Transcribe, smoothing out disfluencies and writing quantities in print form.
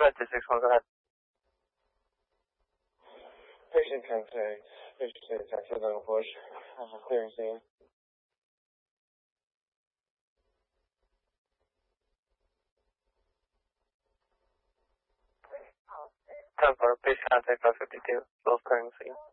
526, go ahead. Patient contact. Patient contact. Looking for clearing scene. 10-4, please contact 552, close clearing scene.